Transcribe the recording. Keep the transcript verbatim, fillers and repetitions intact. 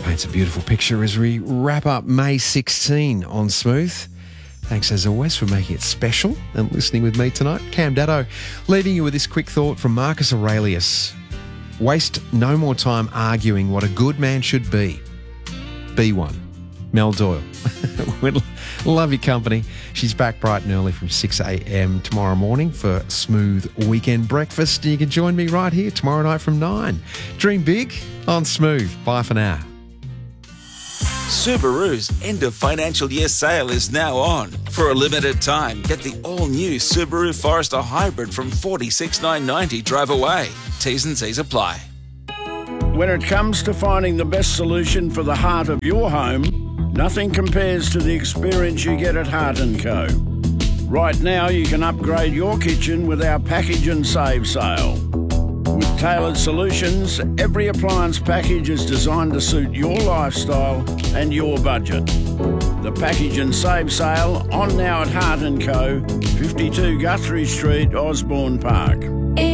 Paints a beautiful picture as we wrap up May sixteenth on Smooth. Thanks as always for making it special and listening with me tonight. Cam Daddo, leaving you with this quick thought from Marcus Aurelius. Waste no more time arguing what a good man should be. Be one. Mel Doyle. We love your company. She's back bright and early from six a.m. tomorrow morning for Smooth Weekend Breakfast. You can join me right here tomorrow night from nine. Dream big on Smooth. Bye for now. Subaru's end of financial year sale is now on. For a limited time, get the all-new Subaru Forester Hybrid from forty-six thousand nine hundred ninety drive away. T's and C's apply. When it comes to finding the best solution for the heart of your home, nothing compares to the experience you get at Heart and Co. Right now, you can upgrade your kitchen with our package and save sale. With tailored solutions, every appliance package is designed to suit your lifestyle and your budget. The package and save sale on now at Heart and Co, fifty-two Guthrie Street, Osborne Park.